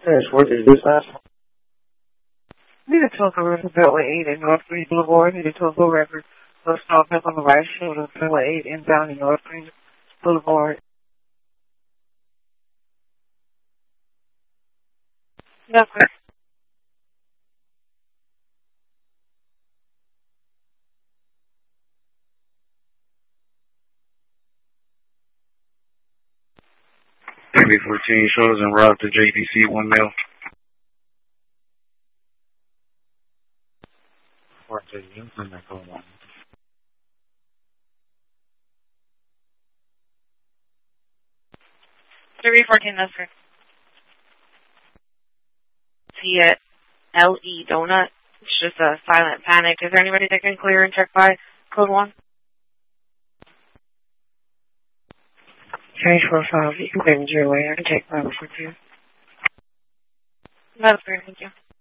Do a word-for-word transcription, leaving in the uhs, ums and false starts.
Yes, what is this last one? Need a total record Beltway eight in North Green Boulevard. Need a total record of stop back on the right shoulder of Beltway eight inbound in North Green Boulevard. No, sir. Maybe fourteen shows en route to J D C, one mil. fourteen, three fourteen, that's correct. See it, L E Donut. It's just a silent panic. Is there anybody that can clear and check by code one? Change profile. You can bring your way. I can check by before two. That's great, thank you.